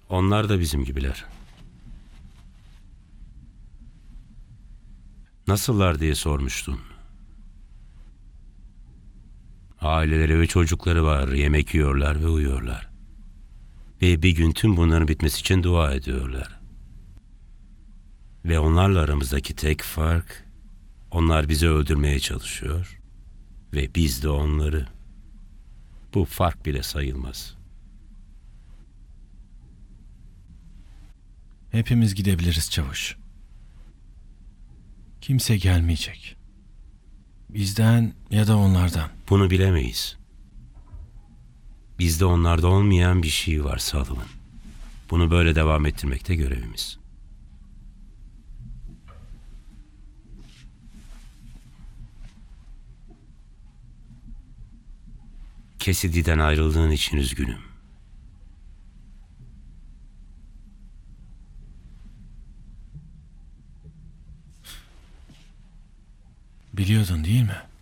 Onlar da bizim gibiler. Nasıllar diye sormuştun. Aileleri ve çocukları var, yemek yiyorlar ve uyuyorlar. Ve bir gün tüm bunların bitmesi için dua ediyorlar. Ve onlarla aramızdaki tek fark, onlar bizi öldürmeye çalışıyor ve biz de onları. Bu fark bile sayılmaz. Hepimiz gidebiliriz çavuş. Kimse gelmeyecek. Bizden ya da onlardan. Bunu bilemeyiz. Bizde onlarda olmayan bir şey var Sullivan. Bunu böyle devam ettirmekte görevimiz. Cassidy'den ayrıldığın için üzgünüm. Biliyordun değil mi?